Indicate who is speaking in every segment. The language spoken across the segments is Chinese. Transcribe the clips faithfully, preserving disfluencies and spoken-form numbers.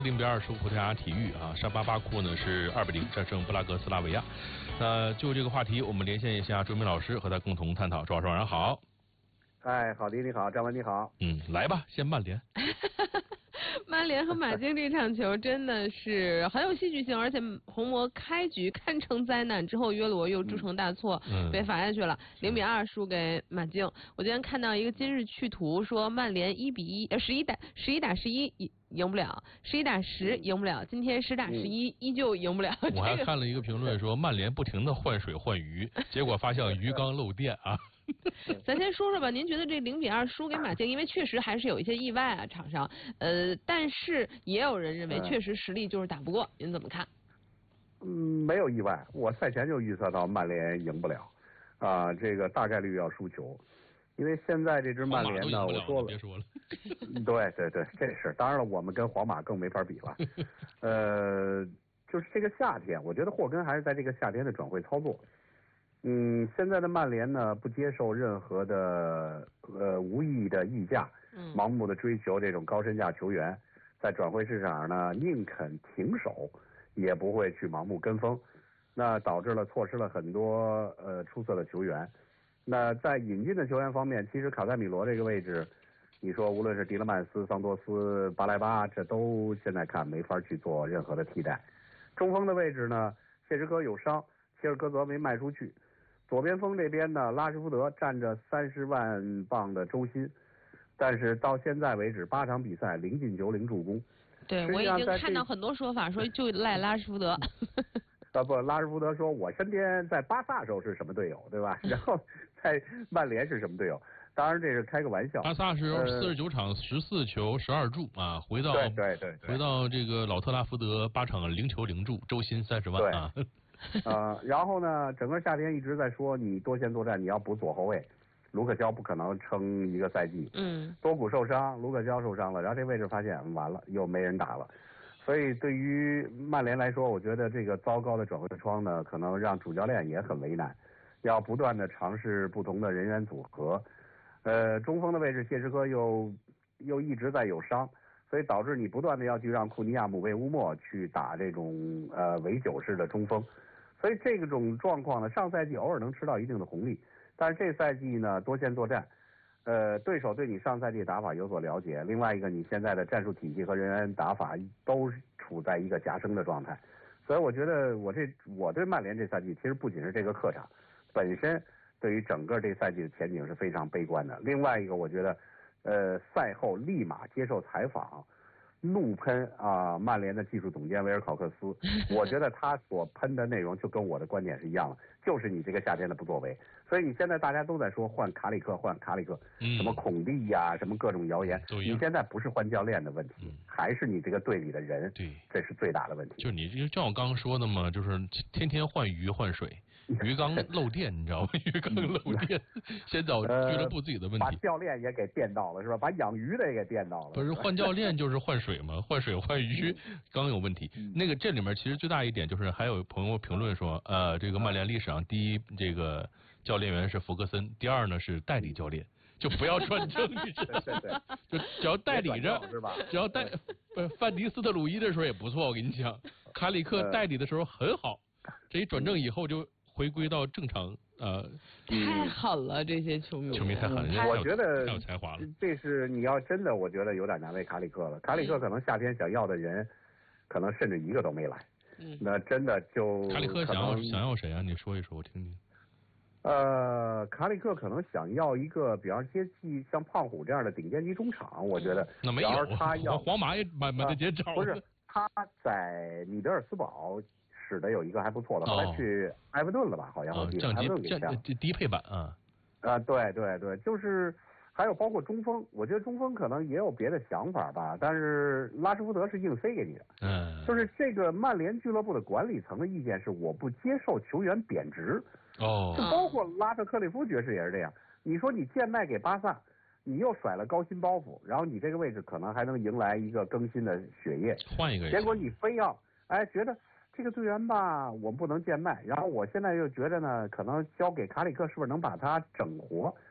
Speaker 1: 零比二输葡萄牙体育啊，沙巴巴库呢是二比零战胜布拉格斯拉维亚。那就这个话题，我们连线一下朱明老师，和他共同探讨。朱老师晚上好。
Speaker 2: 哎，好的，你好，张文你好。
Speaker 1: 嗯，来吧，先曼联。
Speaker 3: 曼联和马竞这场球真的是很有戏剧性，而且红魔开局堪称灾难，之后约罗又铸成大错，嗯、被罚下去了，零比二输给马竞。我今天看到一个今日趣图说曼联一比一，呃十一打十一打十一赢不了，十一打十赢不了，今天十打十一、嗯、依旧赢不了。
Speaker 1: 我还看了一个评论说曼联不停的换水换鱼，结果发现鱼缸漏电啊。
Speaker 3: 咱先说说吧，您觉得这零比二输给马竞，因为确实还是有一些意外啊，场上，呃，但是也有人认为确实实力就是打不过，您怎么看？
Speaker 2: 嗯，没有意外，我赛前就预测到曼联赢不了，啊，这个大概率要输球，因为现在这支曼联呢，我说了，
Speaker 1: 别说了，
Speaker 2: 对对对，这是，当然了，我们跟皇马更没法比了，呃，就是这个夏天，我觉得霍根还是在这个夏天的转会操作。嗯，现在的曼联呢，不接受任何的呃无意义的溢价，嗯，盲目的追求这种高身价球员，在转会市场上呢，宁肯停手，也不会去盲目跟风，那导致了错失了很多呃出色的球员。那在引进的球员方面，其实卡塞米罗这个位置，你说无论是迪勒曼斯、桑多斯、巴莱巴，这都现在看没法去做任何的替代。中锋的位置呢，谢什科有伤，切尔科泽没卖出去。左边锋这边呢，拉什福德占着三十万镑的周薪，但是到现在为止八场比赛零进球零助攻。
Speaker 3: 对，我已经看到很多说法说就赖拉什福德。
Speaker 2: 啊不，拉什福德说我身边在巴萨时候是什么队友，对吧？然后在曼联是什么队友？当然这是开个玩笑。
Speaker 1: 巴萨是四十九场十四球十二助啊，回到
Speaker 2: 对对 对, 对
Speaker 1: 回到这个老特拉福德八场零球零助，周薪三十万啊。
Speaker 2: 呃，然后呢，整个夏天一直在说你多线作战，你要补左后卫，卢克肖不可能撑一个赛季，
Speaker 3: 嗯，
Speaker 2: 多古受伤，卢克肖受伤了，然后这位置发现完了又没人打了，所以对于曼联来说，我觉得这个糟糕的转会窗呢，可能让主教练也很为难，要不断的尝试不同的人员组合，呃，中锋的位置谢什科又又一直在有伤。所以导致你不断的要去让库尼亚、姆贝乌莫去打这种呃围九式的中锋，所以这种状况呢，上赛季偶尔能吃到一定的红利，但是这赛季呢多线作战，呃，对手对你上赛季打法有所了解，另外一个你现在的战术体系和人员打法都处在一个夹生的状态，所以我觉得我这我对曼联这赛季其实不仅是这个客场本身对于整个这赛季的前景是非常悲观的，另外一个我觉得。呃，赛后立马接受采访，怒喷啊、呃、曼联的技术总监维尔考克斯，我觉得他所喷的内容就跟我的观点是一样的，就是你这个夏天的不作为。所以你现在大家都在说换卡里克换卡里克，嗯、什么孔蒂呀、啊，什么各种谣言，你现在不是换教练的问题，嗯、还是你这个队里的人，
Speaker 1: 对，
Speaker 2: 这是最大的问题。
Speaker 1: 就你就像我刚刚说的嘛，就是天天换鱼换水。鱼缸漏电，你知道吗？鱼缸漏电，先找俱乐部自己的问题。
Speaker 2: 把教练也给电到了，是吧？把养鱼的也给电到了。
Speaker 1: 不是换教练就是换水嘛？换水换鱼，缸有问题。那个这里面其实最大一点就是，还有朋友评论说，呃，这个曼联历史上第一这个教练员是福格森，第二呢是代理教练，就不要转正，你知道吗？就只要代理着，
Speaker 2: 是吧？
Speaker 1: 只要代呃范迪斯特鲁伊的时候也不错，我跟你讲，卡里克代理的时候很好，这一转正以后就。回归到正常，呃，
Speaker 3: 太狠了，这些球迷，
Speaker 1: 球迷太狠了，
Speaker 2: 我觉得
Speaker 1: 太有才华了。
Speaker 2: 这是你要真的，我觉得有点难为卡里克了。卡里克可能夏天想要的人，可能甚至一个都没来。嗯，那真的就
Speaker 1: 卡里克想要想要谁啊？你说一说，我听听。
Speaker 2: 呃，卡里克可能想要一个，比方接替像胖虎这样的顶尖级中场，我觉得。
Speaker 1: 那没有，
Speaker 2: 他要
Speaker 1: 皇马也满满的接招。
Speaker 2: 不是，他在米德尔斯堡。使的有一个还不错的，后来去埃弗顿了吧？好像我记得埃弗顿给
Speaker 1: 降低配版啊。
Speaker 2: 啊，对对对，就是还有包括中锋，我觉得中锋可能也有别的想法吧，但是拉什福德是硬塞给你的。嗯，就是这个曼联俱乐部的管理层的意见是，我不接受球员贬值。
Speaker 1: 哦，
Speaker 2: 就包括拉特克利夫爵士也是这样。你说你贱卖给巴萨，你又甩了高薪包袱，然后你这个位置可能还能迎来一个更新的血液，
Speaker 1: 换一个人，
Speaker 2: 结果你非要哎觉得。这个队员吧，我不能贱卖。然后我现在又觉得呢，可能交给卡里克是不是能把他整活？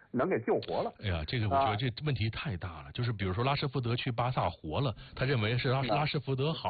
Speaker 2: 能给救活了。
Speaker 1: 哎呀，这个我觉得这问题太大了，就是比如说拉什福德去巴萨活了，他认为是拉拉什福德好。